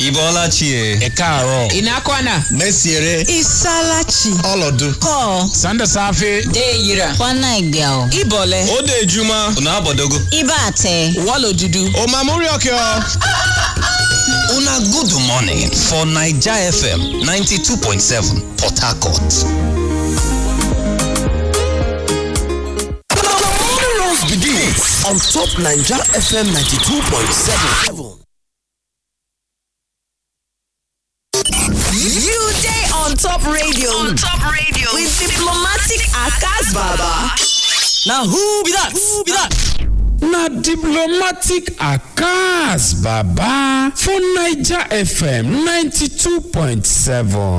Ibolachi. Ekaro. Inakwana. Mesiere. Isalachi. Olodu. Ko. Sanda Safi. Deyira. Kwana Igbiao. Ibole. Ode Juma. Una abodogo. Ibate. Walo dudu. O mamuri okyo. Una good morning for Naija FM 92.7 Port Harcourt. Begins on top Naija FM 92.7. You day on top radio. On top radio. With diplomatic Akas Baba. Now who be that? Na diplomatic Akas Baba for Naija FM 92.7.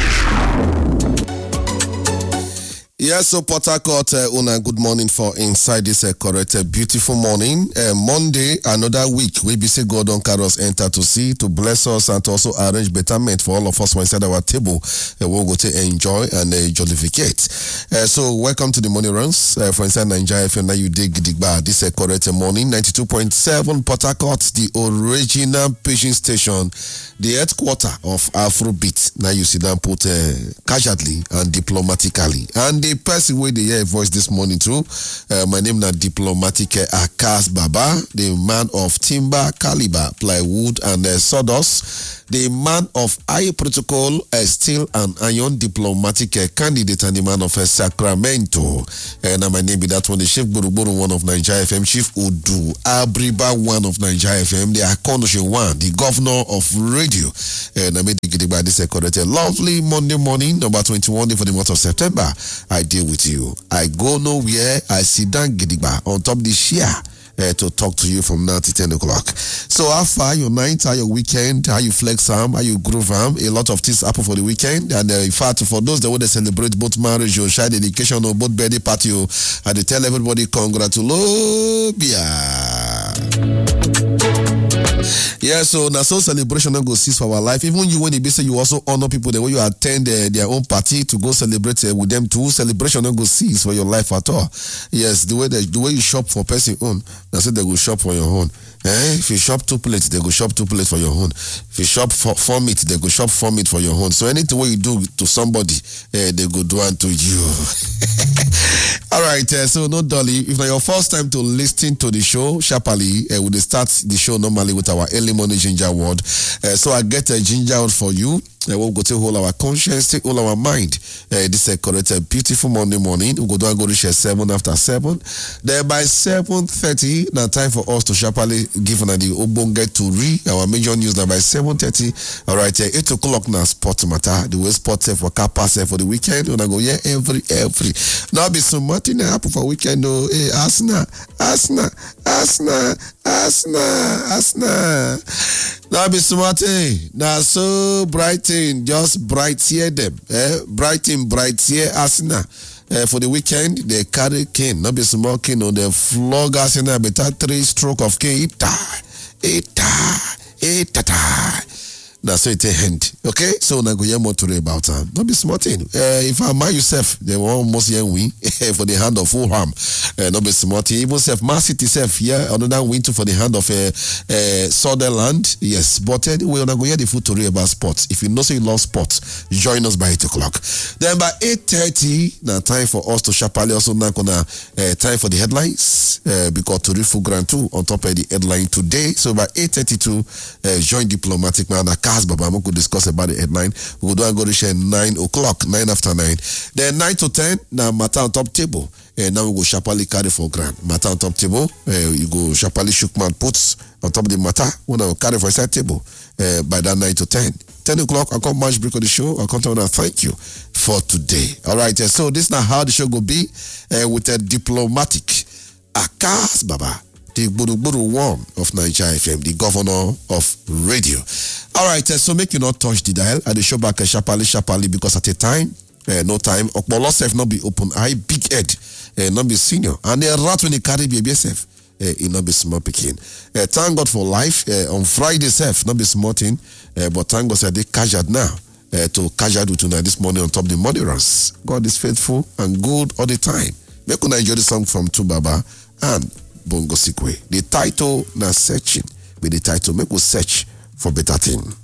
Yes, so Port Harcourt, una good morning for inside this correct, beautiful morning. Monday, another week, we be say God on Carlos enter to see, to bless us and to also arrange betterment for all of us inside our table. We'll go to enjoy and jollificate. So welcome to the morning runs for inside Naija FM. Now you dig digba this correct morning, 92.7 Port Harcourt, the original patient station, the headquarter of Afrobeat. Now you see them put casually and diplomatically. And the person with the hear voice this morning too, my name is Diplomatic Akas Baba, the man of timber, caliber, plywood, and sawdust, the man of high protocol, steel and iron, diplomatic candidate, and the man of Sacramento. And my name is that one, the Chief Buruburu one of Naija FM, Chief Udu Abriba one of Naija FM, the Akonoshe one, the governor of radio. And I made the by this correct lovely Monday morning, number 21 for the month of September. I deal with you. I go nowhere. I sit down gidigba on top of the chair to talk to you from now to 10 o'clock. So how far your night, how your weekend, how you flex arm, how you groove arm, a lot of things happen for the weekend. And in fact, for those that want to celebrate both marriage or child education or both birthday party, I tell everybody congratulations. Yeah, so now so celebration don't go cease for our life. Even you when you say you also honor people the way you attend their own party to go celebrate with them too. Celebration don't go cease for your life at all. Yes, the way you shop for person own, that's it they go shop for your own. If you shop 2 plates, they go shop 2 plates for your own. If you shop 4 meat, they go shop 4 meat for your own. So anything what you do to somebody, they go do unto you. All right, so no dolly. If it's your first time to listen to the show, sharply, we will start the show normally with our early morning ginger word. So I get a ginger word for you. We'll go to hold our conscience, take all our mind. This is correct, a beautiful Monday morning. We'll go to reach 7 after 7. Then by 7:30, now time for us to sharply give on the Obonge to read our major news now by 7:30. All right, 8 o'clock now sport matter. The way sport for car pass for the weekend. When I go every. Now be some nothing happen for weekend. Oh, hey, Asna. Now be smarty. Now so brighten, just bright here them. Brighten, bright here Asna. For the weekend, they carry cane. Not be small cane on the flog Asna, better 3 stroke of cane. Ita. Now so it's a hand. Okay? So now go hear more to read about them. Don't be smarting. If I mind yourself, they will almost hear win for the hand of Fulham. Don't be smarting. Even self, Man City self here, another win too for the hand of Sutherland. Yes, but anyway, we're going to hear the food to read about sports. If you know so you love sports, join us by 8 o'clock. Then by 8:30, now time for us to sharply also now gonna time for the headlines because to read full grand too on top of the headline today. So by 8:32, join diplomatic man. Baba, we could discuss about the headline. We will go to share 9 o'clock, 9 after 9. Then 9 to 10, now matter on top table. Now we go sharply carry for grand. Matter on top table. You go sharply shook man puts on top of the matter. We now carry for side table. By that 9 to 10. 10 o'clock, I come match break of the show. I come to thank you for today. All right, so this is now how the show will be with a diplomatic Akas Baba, the Buruburu one of Naija FM, the governor of radio. All right, so make you not touch the dial. I show back sharply because at a time, no time. Okpolo self not be open eye, big head, not be senior, and the rat when they carry baby self, it not be small picking. Thank God for life. On Friday self, not be small thing, but thank God said they casual now. To casual tonight this morning on top of the money runs. God is faithful and good all the time. Make una enjoy the song from Tubaba and Bongo Sikwe. The title na searching with the title make us search for better thing.